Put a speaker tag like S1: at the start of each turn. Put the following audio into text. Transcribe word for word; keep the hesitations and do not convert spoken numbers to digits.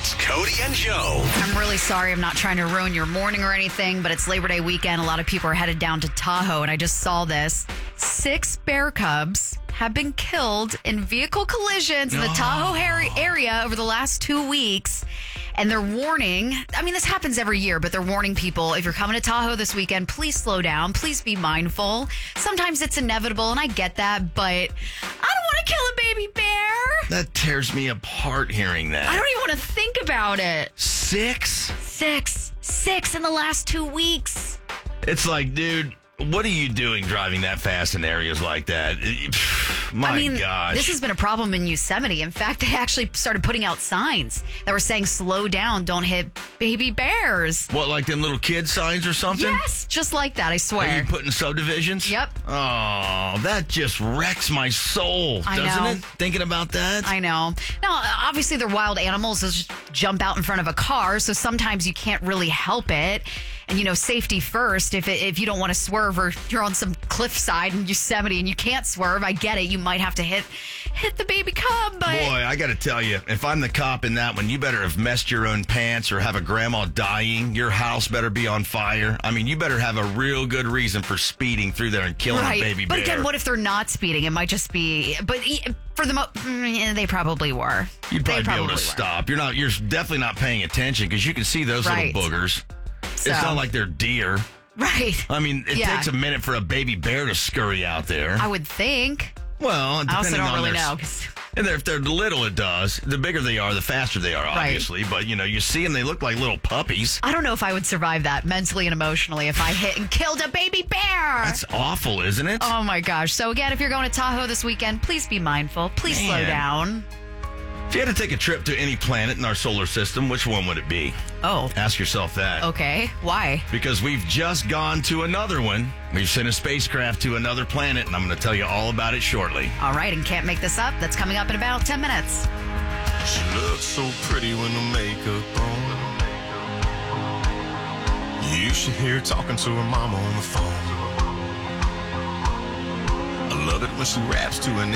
S1: It's Cody and Joe.
S2: I'm really sorry. I'm not trying to ruin your morning or anything, but it's Labor Day weekend. A lot of people are headed down to Tahoe, and I just saw this. Six bear cubs have been killed in vehicle collisions in the
S1: Oh.
S2: Tahoe area over the last two weeks. And they're warning, I mean, this happens every year, but they're warning people, if you're coming to Tahoe this weekend, please slow down. Please be mindful. Sometimes it's inevitable, and I get that, but I don't want to kill a baby bear.
S3: That tears me apart hearing that.
S2: I don't even want to think about it.
S3: Six?
S2: Six. Six in the last two weeks.
S3: It's like, dude, what are you doing driving that fast in areas like that? My
S2: I mean,
S3: gosh.
S2: this has been a problem in Yosemite. In fact, they actually started putting out signs that were saying, slow down, don't hit baby bears.
S3: What, like them little kid signs or something?
S2: Yes, just like that, I
S3: Are
S2: swear.
S3: you putting subdivisions?
S2: Yep.
S3: Oh, that just wrecks my soul,
S2: I
S3: doesn't
S2: know.
S3: it? Thinking about that?
S2: I know. Now, obviously, they're wild animals. They'll just jump out in front of a car, so sometimes you can't really help it. And, you know, safety first. If it, if you don't want to swerve or you're on some cliffside in Yosemite and you can't swerve, I get it. You might have to hit hit the baby cub, but...
S3: Boy, I got to tell you, if I'm the cop in that one, you better have messed your own pants or have a grandma dying. Your house better be on fire. I mean, you better have a real good reason for speeding through there and killing
S2: Right.
S3: a baby
S2: But
S3: bear.
S2: again, what if they're not speeding? It might just be... But e- for the... Mo- mm, yeah, they probably were.
S3: You'd
S2: They
S3: probably, be able to
S2: were.
S3: stop. You're not. You're definitely not paying attention because you can see those
S2: Right.
S3: little boogers.
S2: So-
S3: It's not like they're deer.
S2: Right.
S3: I mean, it
S2: Yeah.
S3: takes a minute for a baby bear to scurry out there.
S2: I would think.
S3: well,
S2: I
S3: depending
S2: also don't
S3: on
S2: really
S3: their,
S2: know. 'cause-
S3: And if they're little, it does. The bigger they are, the faster they are, obviously. But you know, you see them; they look like little puppies.
S2: I don't know if I would survive that mentally and emotionally if I hit and killed a baby bear.
S3: That's awful, isn't it?
S2: Oh my gosh. So again, if you're going to Tahoe this weekend, please be mindful. Please slow
S3: Man.
S2: down.
S3: If you had to take a trip to any planet in our solar system, which one would it be?
S2: Oh,
S3: Ask yourself that.
S2: okay. Why?
S3: Because we've just gone to another one. We've sent a spacecraft to another planet, and I'm going to tell you all about it shortly.
S2: All right, and can't make this up. That's coming up in about ten minutes.
S4: She looks so pretty when the makeup on. You should hear her talking to her mama on the phone. I love it when she raps to an